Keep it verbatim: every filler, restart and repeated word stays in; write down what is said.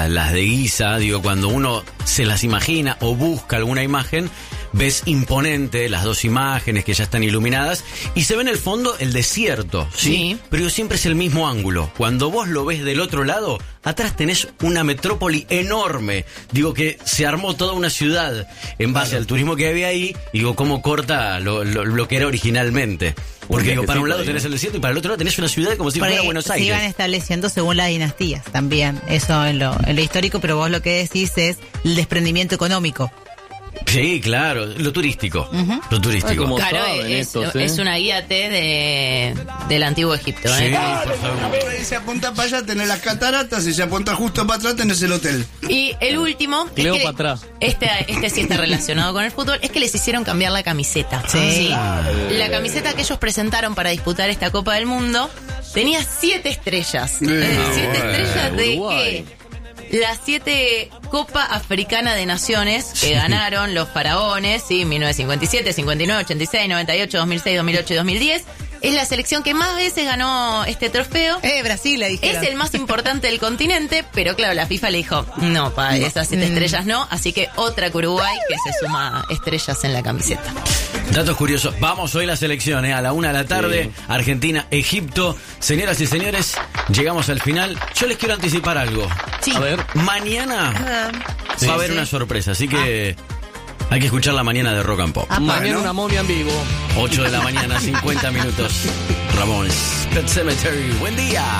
la, las de Giza, digo, cuando uno se las imagina o busca alguna imagen, ves imponente las dos imágenes que ya están iluminadas y se ve en el fondo el desierto, ¿sí? Sí. Pero siempre es el mismo ángulo. Cuando vos lo ves del otro lado, atrás tenés una metrópoli enorme. Digo que se armó toda una ciudad en base Claro. al turismo que había ahí. Digo, cómo corta lo, lo, lo que era originalmente. Porque digo, para un lado tenés el desierto y para el otro lado tenés una ciudad como si fuera Porque Buenos se Aires. iban estableciendo según las dinastías también, eso en lo, en lo histórico, pero vos lo que decís es el desprendimiento económico. Sí, claro, lo turístico. Ujú. Lo turístico. Como Claro, saben es, estos, ¿eh? es una guía T de, del antiguo Egipto. Sí, ¿eh? por favor. Y si apunta para allá tenés las cataratas y si apunta justo para atrás tenés el hotel. Y el último, es que Cleopatra. este, este sí está relacionado con el fútbol, es que les hicieron cambiar la camiseta. Sí. La camiseta que ellos presentaron para disputar esta Copa del Mundo tenía siete estrellas. Eh, Eh, ah, ¿Siete bueno, estrellas de Uruguay. qué? Las siete Copa Africana de Naciones que ganaron los faraones, sí, mil novecientos cincuenta y siete, cincuenta y nueve, ochenta y seis, noventa y ocho, dos mil seis, dos mil ocho y dos mil diez. Es la selección que más veces ganó este trofeo. Eh, Brasil, le dijeron. Es el más importante del continente, pero claro, la FIFA le dijo, no, para esas siete Mm. estrellas no, así que otra que Uruguay que se suma estrellas en la camiseta. Datos curiosos. Vamos hoy la selección, ¿eh? A la una de la tarde. Sí. Argentina, Egipto. Señoras y señores, llegamos al final. Yo les quiero anticipar algo. Sí. A ver. Mañana Ah, va a haber una sorpresa, así que hay que escuchar la mañana de Rock and Pop. Ah, Mañana bueno. una momia en vivo. ocho de la mañana, cincuenta minutos. Ramones, Pet Cemetery. Buen día.